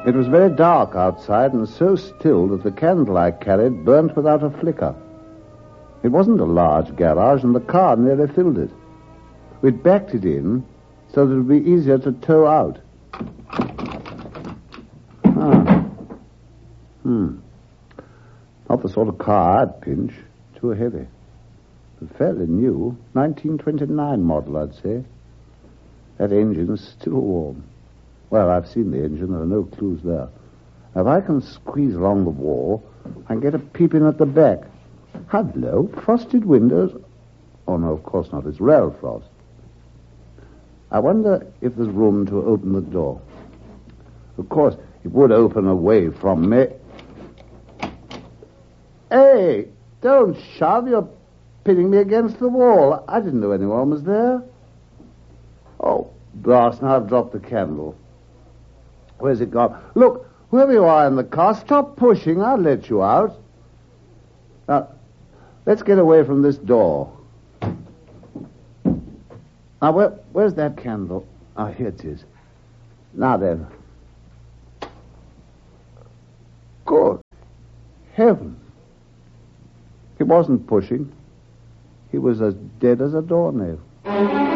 It was very dark outside and so still that the candle I carried burnt without a flicker. It wasn't a large garage, and the car nearly filled it. We'd backed it in so that it would be easier to tow out. Not the sort of car I'd pinch. Too heavy. But fairly new. 1929 model, I'd say. That engine's still warm. Well, I've seen the engine. There are no clues there. Now, if I can squeeze along the wall, I can get a peep in at the back. Hello, frosted windows. Oh, no, of course not. It's rail frost. I wonder if there's room to open the door. Of course, it would open away from me. Hey, don't shove. You're pinning me against the wall. I didn't know anyone was there. Oh, blast, now I've dropped the candle. Where's it gone? Look, whoever you are in the car, stop pushing. I'll let you out. Now, let's get away from this door. Now, where's that candle? Oh, here it is. Now then. Good heavens. He wasn't pushing. He was as dead as a doornail.